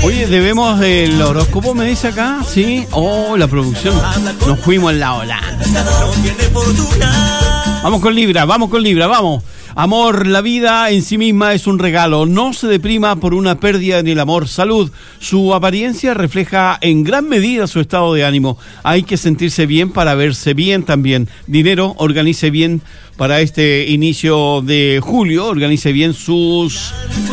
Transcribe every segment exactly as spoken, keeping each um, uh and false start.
Oye, debemos el horóscopo, me dice acá, ¿sí? Oh, la producción. Nos fuimos en la ola. Vamos con Libra, vamos con Libra, vamos. Amor, la vida en sí misma es un regalo. No se deprima por una pérdida en el amor. Salud, su apariencia refleja en gran medida su estado de ánimo. Hay que sentirse bien para verse bien también. Dinero, organice bien para este inicio de julio. Organice bien sus...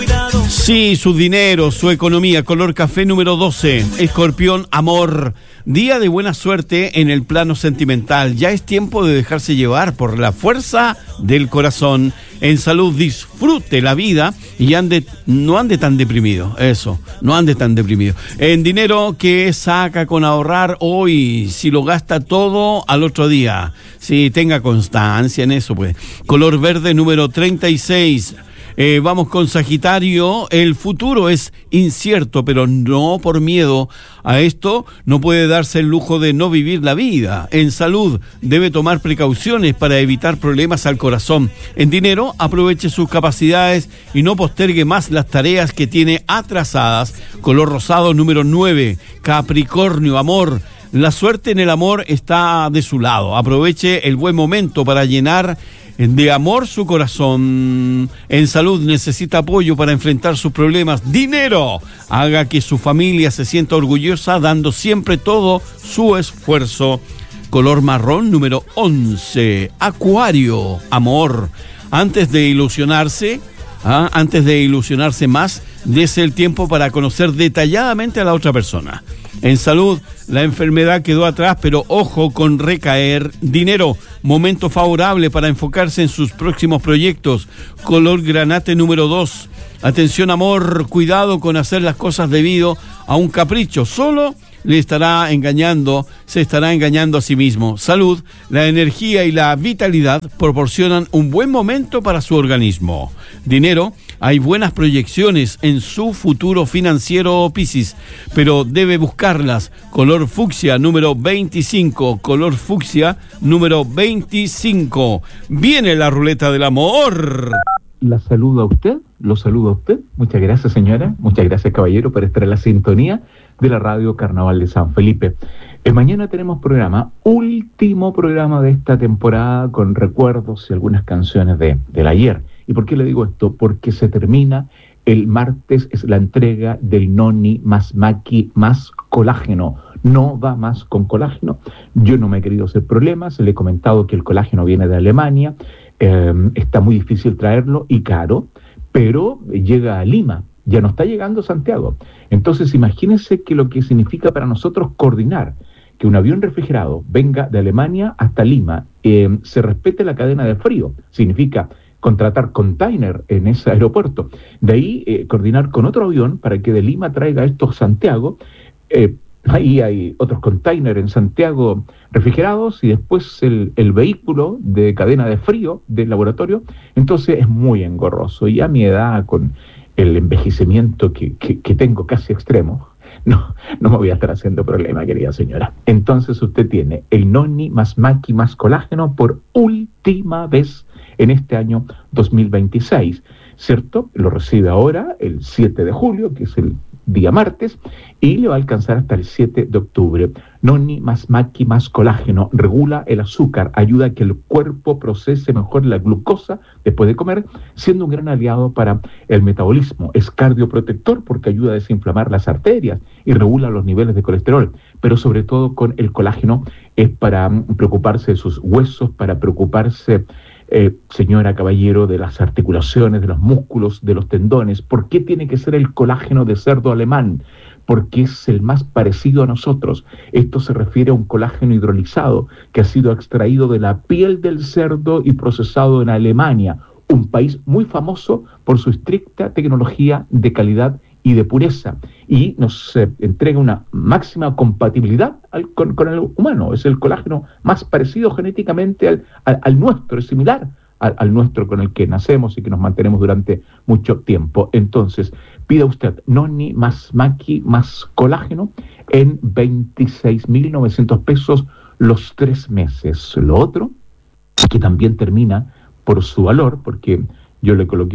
Sí, su dinero, su economía. Color café número doce. Escorpión, amor. Día de buena suerte en el plano sentimental. Ya es tiempo de dejarse llevar por la fuerza del corazón. En salud, disfrute la vida y ande, no ande tan deprimido. Eso, no ande tan deprimido. En dinero, que saca con ahorrar hoy? Si lo gasta todo al otro día. Si tenga constancia en eso, pues. Color verde número treinta y seis. Eh, vamos con Sagitario. El futuro es incierto, pero no por miedo a esto no puede darse el lujo de no vivir la vida. En salud, debe tomar precauciones para evitar problemas al corazón. En dinero, aproveche sus capacidades y no postergue más las tareas que tiene atrasadas. Color rosado número nueve. Capricornio, amor. La suerte en el amor está de su lado. Aproveche el buen momento para llenar de amor su corazón. En salud, necesita apoyo para enfrentar sus problemas. Dinero, haga que su familia se sienta orgullosa dando siempre todo su esfuerzo. Color marrón número once. Acuario, amor. Antes de ilusionarse, ¿ah? antes de ilusionarse más, dése el tiempo para conocer detalladamente a la otra persona. En salud, la enfermedad quedó atrás, pero ojo con recaer. Dinero, momento favorable para enfocarse en sus próximos proyectos. Color granate número dos. Atención, amor, cuidado con hacer las cosas debido a un capricho. Solo le estará engañando, se estará engañando a sí mismo. Salud, la energía y la vitalidad proporcionan un buen momento para su organismo. Dinero, hay buenas proyecciones en su futuro financiero, Piscis, pero debe buscarlas. Color fucsia número veinticinco, color fucsia número veinticinco. Viene la ruleta del amor. La saludo a usted, lo saludo a usted. Muchas gracias, señora. Muchas gracias, caballero, por estar en la sintonía de la radio Carnaval de San Felipe. Eh, mañana tenemos programa, último programa de esta temporada, con recuerdos y algunas canciones de, del ayer. ¿Y por qué le digo esto? Porque se termina el martes, es la entrega del Noni más Maki más colágeno. No va más con colágeno. Yo no me he querido hacer problemas, le he comentado que el colágeno viene de Alemania, eh, está muy difícil traerlo y caro, pero llega a Lima, ya no está llegando a Santiago. Entonces imagínense que lo que significa para nosotros coordinar que un avión refrigerado venga de Alemania hasta Lima, eh, se respete la cadena de frío, significa contratar container en ese aeropuerto, de ahí eh, coordinar con otro avión para que de Lima traiga esto a Santiago, eh, ahí hay otros containers en Santiago refrigerados y después el, el vehículo de cadena de frío del laboratorio. Entonces es muy engorroso y a mi edad, con el envejecimiento que, que, que tengo casi extremo, no, no me voy a estar haciendo problema, querida señora. Entonces usted tiene el Noni más Maki más colágeno por última vez en este año dos mil veintiséis, ¿cierto? Lo recibe ahora el siete de julio, que es el día martes, y le va a alcanzar hasta el siete de octubre. Noni más Maki más colágeno regula el azúcar, ayuda a que el cuerpo procese mejor la glucosa después de comer, siendo un gran aliado para el metabolismo. Es cardioprotector porque ayuda a desinflamar las arterias y regula los niveles de colesterol, pero sobre todo con el colágeno es para preocuparse de sus huesos, para preocuparse, Eh, señora, caballero, de las articulaciones, de los músculos, de los tendones. ¿Por qué tiene que ser el colágeno de cerdo alemán? Porque es el más parecido a nosotros. Esto se refiere a un colágeno hidrolizado que ha sido extraído de la piel del cerdo y procesado en Alemania, un país muy famoso por su estricta tecnología de calidad y de pureza, y nos eh, entrega una máxima compatibilidad al, con, con el humano. Es el colágeno más parecido genéticamente al, al, al nuestro, es similar al, al nuestro con el que nacemos y que nos mantenemos durante mucho tiempo. Entonces, pida usted Noni más Maki más colágeno en veintiséis mil novecientos pesos los tres meses. Lo otro, que también termina por su valor, porque yo le coloqué un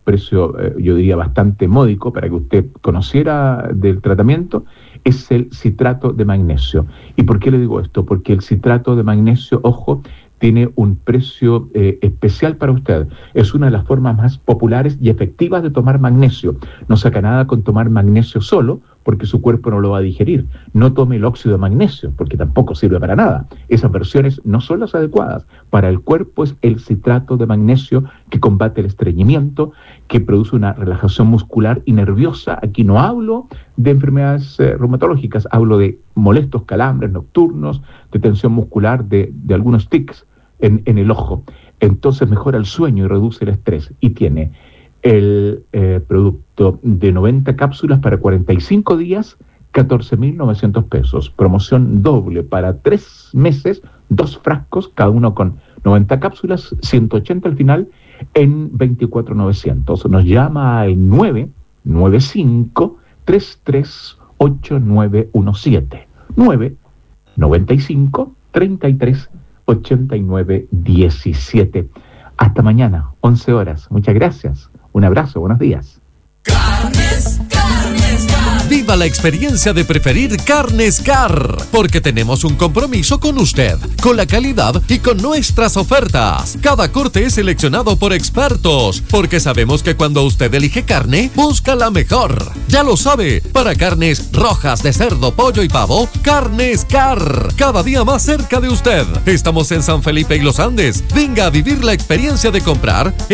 precio, eh, yo diría, bastante módico para que usted conociera del tratamiento, es el citrato de magnesio. ¿Y por qué le digo esto? Porque el citrato de magnesio, ojo, tiene un precio eh, especial para usted. Es una de las formas más populares y efectivas de tomar magnesio. No saca nada con tomar magnesio solo, porque su cuerpo no lo va a digerir. No tome el óxido de magnesio, porque tampoco sirve para nada. Esas versiones no son las adecuadas. Para el cuerpo es el citrato de magnesio que combate el estreñimiento, que produce una relajación muscular y nerviosa. Aquí no hablo de enfermedades eh, reumatológicas, hablo de molestos calambres nocturnos, de tensión muscular, de, de algunos tics en, en el ojo. Entonces mejora el sueño y reduce el estrés. Y tiene el eh, producto de noventa cápsulas para cuarenta y cinco días, catorce mil novecientos pesos. Promoción doble para tres meses, dos frascos, cada uno con noventa cápsulas, ciento ochenta al final, en veinticuatro mil novecientos. Nos llama al nueve nueve cinco, tres tres ocho nueve uno siete. nueve nueve cinco, treinta y tres, ochenta y nueve diecisiete. Hasta mañana, once horas. Muchas gracias. Un abrazo, buenos días. Carnes, carnes, carnes. Viva la experiencia de preferir Carnes Car, porque tenemos un compromiso con usted, con la calidad y con nuestras ofertas. Cada corte es seleccionado por expertos, porque sabemos que cuando usted elige carne, busca la mejor. Ya lo sabe, para carnes rojas de cerdo, pollo y pavo, Carnes Car, cada día más cerca de usted. Estamos en San Felipe y Los Andes. Venga a vivir la experiencia de comprar